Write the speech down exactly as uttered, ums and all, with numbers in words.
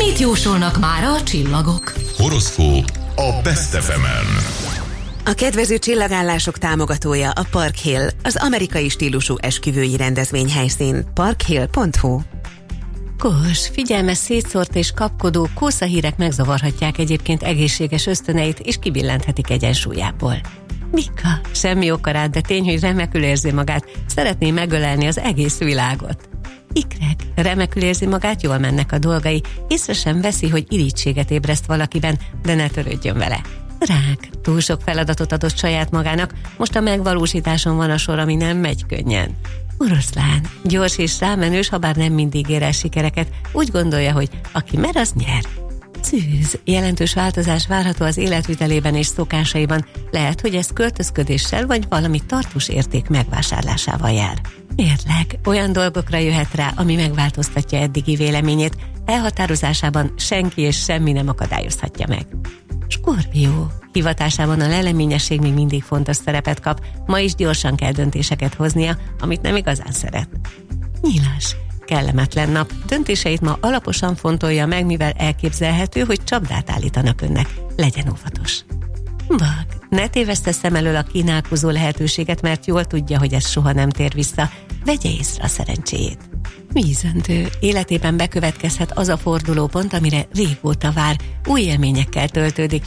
Mit jósolnak mára a csillagok? Horoszkóp a Best ef emen. A kedvező csillagállások támogatója a Park Hill, az amerikai stílusú esküvői rendezvényhelyszín. parkhill pont hu. Kós, figyelmes, szétszórt és kapkodó kószahírek megzavarhatják egyébként egészséges ösztöneit, és kibillenthetik egyensúlyából. Mika, semmi oka rád, de tény, hogy remekül érzi magát, szeretné megölelni az egész világot. Ikrek, remekül érzi magát, jól mennek a dolgai, észre sem veszi, hogy irítséget ébreszt valakiben, de ne törődjön vele. Rák, túl sok feladatot adott saját magának, most a megvalósításon van a sor, ami nem megy könnyen. Oroszlán, gyors és rámenős, habár nem mindig ér el sikereket, úgy gondolja, hogy aki mer, az nyer. Szűz, jelentős változás várható az életvitelében és szokásaiban, lehet, hogy ez költözködéssel vagy valami tartós érték megvásárlásával jár. Mérleg, olyan dolgokra jöhet rá, ami megváltoztatja eddigi véleményét, elhatározásában senki és semmi nem akadályozhatja meg. Skorpió, hivatásában a leleményesség még mindig fontos szerepet kap, ma is gyorsan kell döntéseket hoznia, amit nem igazán szeret. Nyilas, kellemetlen nap, döntéseit ma alaposan fontolja meg, mivel elképzelhető, hogy csapdát állítanak önnek. Legyen óvatos. Bak, ne téveszte szem elől a kínálkozó lehetőséget, mert jól tudja, hogy ez soha nem tér vissza. Vegye észre a szerencséjét. Vízöntő, életében bekövetkezhet az a fordulópont, amire régóta vár, új élményekkel töltődik